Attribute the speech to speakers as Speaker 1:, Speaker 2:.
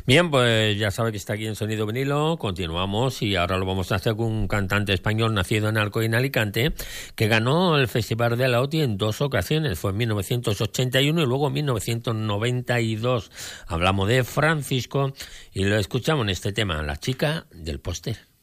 Speaker 1: Bien, pues ya sabe que está aquí en Sonido Vinilo, continuamos y ahora lo vamos a hacer con un cantante español nacido en Alcoy, en Alicante, que ganó el Festival de la OTI en 2 ocasiones, fue en 1981 y luego en 1992. Hablamos de Francisco y lo escuchamos en este tema, La chica del póster.